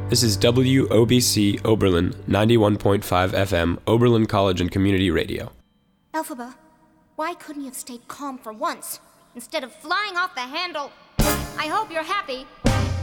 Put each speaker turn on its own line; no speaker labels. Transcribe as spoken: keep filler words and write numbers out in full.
This is W O B C Oberlin, ninety-one point five F M, Oberlin College and Community Radio.
Elphaba, why couldn't you have stayed calm for once, instead of flying off the handle? I hope you're happy.